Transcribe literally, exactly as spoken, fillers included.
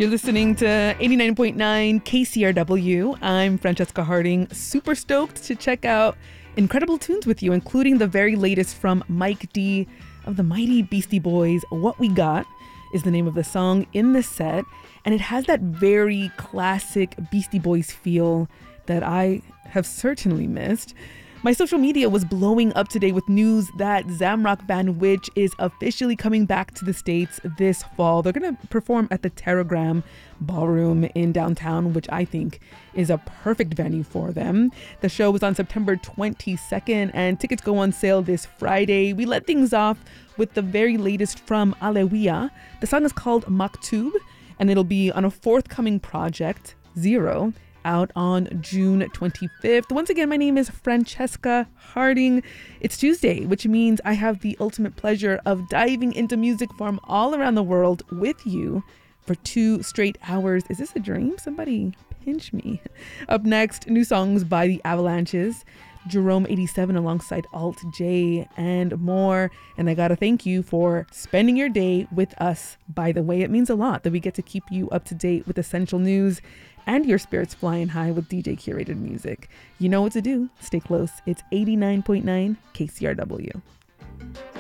You're listening to eighty-nine point nine K C R W. I'm Francesca Harding, super stoked to check out incredible tunes with you, including the very latest from Mike D of the Mighty Beastie Boys. What We Got is the name of the song in the set, and it has that very classic Beastie Boys feel that I have certainly missed. My social media was blowing up today with news that Zamrock band Witch is officially coming back to the States this fall. They're going to perform at the Terragram Ballroom in downtown, which I think is a perfect venue for them. The show was on September twenty-second, and tickets go on sale this Friday. We let things off with the very latest from Alewia. The song is called Maktub, and it'll be on a forthcoming project, Zero, out on June twenty-fifth. Once again, my name is Francesca Harding. It's Tuesday, which means I have the ultimate pleasure of diving into music from all around the world with you for two straight hours. Is this a dream? Somebody pinch me. Up next, new songs by the Avalanches, Jerome eighty-seven alongside Alt J, and more. And I gotta thank you for spending your day with us. By the way, it means a lot that we get to keep you up to date with essential news and your spirits flying high with D J curated music. You know what to do. Stay close. It's eighty-nine point nine K C R W.